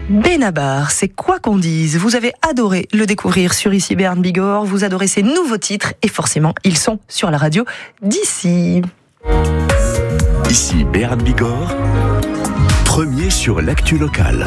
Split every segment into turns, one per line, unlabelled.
Benabar, c'est quoi qu'on dise. Vous avez adoré le découvrir sur Ici Béarn Bigorre, vous adorez ses nouveaux titres et forcément, ils sont sur la radio d'ici.
Ici Béarn Bigorre, premier sur l'actu locale.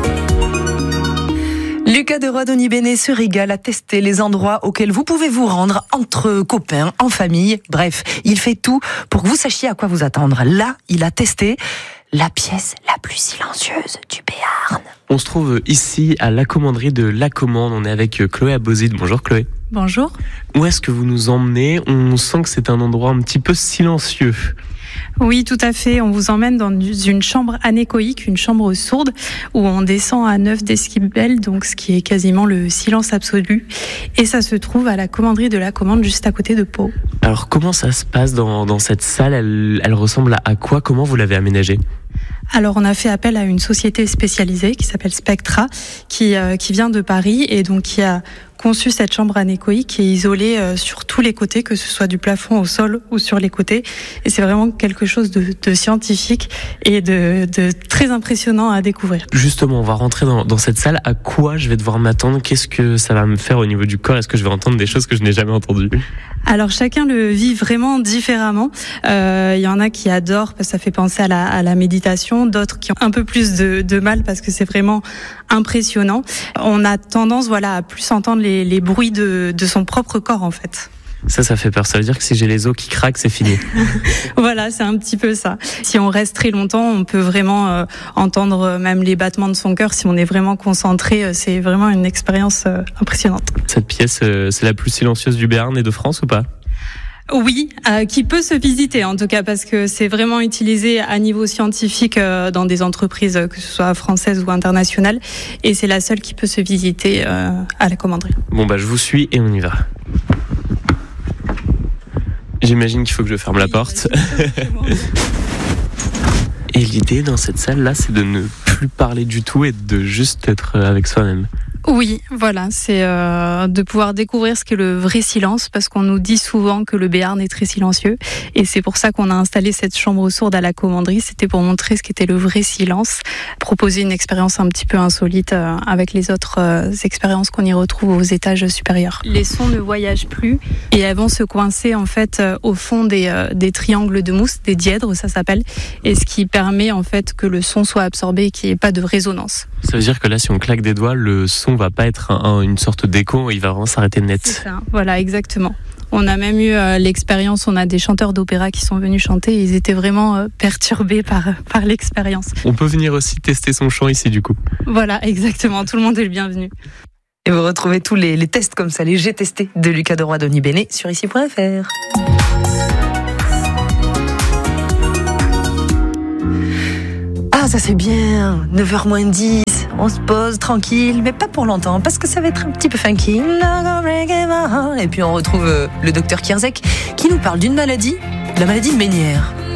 Lucas de Roidoni-Bennett se régale à tester les endroits auxquels vous pouvez vous rendre entre copains, en famille. Bref, il fait tout pour que vous sachiez à quoi vous attendre. Là, il a testé la pièce la plus silencieuse du Béarn.
On se trouve ici à la commanderie de La Commande. On est avec Chloé Abozide. Bonjour Chloé.
Bonjour.
Où est-ce que vous nous emmenez ? On sent que c'est un endroit un petit peu silencieux.
Oui, tout à fait. On vous emmène dans une chambre anéchoïque, une chambre sourde, où on descend à 9 décibels, donc ce qui est quasiment le silence absolu. Et ça se trouve à la commanderie de La Commande, juste à côté de Pau.
Alors comment ça se passe dans cette salle ? Elle ressemble à quoi ? Comment vous l'avez aménagée ?
Alors on a fait appel à une société spécialisée qui s'appelle Spectra, qui vient de Paris et donc qui a conçu cette chambre anéchoïque qui est isolée sur tous les côtés, que ce soit du plafond au sol ou sur les côtés. Et c'est vraiment quelque chose de scientifique et de très impressionnant à découvrir.
Justement, on va rentrer dans cette salle. À quoi je vais devoir m'attendre ? Qu'est-ce que ça va me faire au niveau du corps ? Est-ce que je vais entendre des choses que je n'ai jamais entendues ?
Alors chacun le vit vraiment différemment. Il y en a qui adorent parce que ça fait penser à la méditation, d'autres qui ont un peu plus de mal parce que c'est vraiment impressionnant. On a tendance à plus entendre les bruits de son propre corps en fait.
Ça fait peur. Ça veut dire que si j'ai les os qui craquent, c'est fini.
Voilà, c'est un petit peu ça. Si on reste très longtemps, on peut vraiment entendre même les battements de son cœur. Si on est vraiment concentré, c'est vraiment une expérience impressionnante.
Cette pièce, c'est la plus silencieuse du Béarn et de France ou pas ?
Oui, qui peut se visiter en tout cas parce que c'est vraiment utilisé à niveau scientifique dans des entreprises que ce soit françaises ou internationales et c'est la seule qui peut se visiter à la commanderie.
Bon je vous suis et on y va. J'imagine qu'il faut que je ferme la porte. Et l'idée dans cette salle-là, c'est de ne plus parler du tout et de juste être avec soi-même.
Oui, voilà, c'est de pouvoir découvrir ce qu'est le vrai silence, parce qu'on nous dit souvent que le Béarn est très silencieux, et c'est pour ça qu'on a installé cette chambre sourde à la commanderie. C'était pour montrer ce qu'était le vrai silence, proposer une expérience un petit peu insolite avec les autres expériences qu'on y retrouve aux étages supérieurs. Les sons ne voyagent plus, et elles vont se coincer en fait au fond des triangles de mousse, des dièdres, ça s'appelle, et ce qui permet en fait que le son soit absorbé et qu'il n'y ait pas de résonance.
Ça veut dire que là, si on claque des doigts, le son va pas être une sorte d'écho, il va vraiment s'arrêter net.
C'est ça, voilà, exactement. On a même eu l'expérience, on a des chanteurs d'opéra qui sont venus chanter et ils étaient vraiment perturbés par l'expérience.
On peut venir aussi tester son chant ici du coup.
Voilà, exactement, tout le monde est le bienvenu.
Et vous retrouvez tous les tests comme ça, les J'ai testés de Lucas de Roidoni-Bennett sur ici.fr. Ah, ça c'est bien, 9h moins 10, on se pose tranquille, mais pas pour longtemps, parce que ça va être un petit peu funky. Et puis on retrouve le docteur Kierzek qui nous parle d'une maladie, la maladie de Ménière.